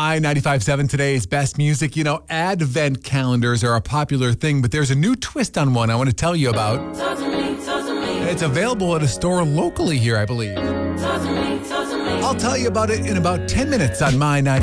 My 95.7 today's best music. You know, advent calendars are a popular thing, but there's a new twist on one I want to tell you about. It's available at a store locally here, I believe. I'll tell you about it in about 10 minutes on My 95.7.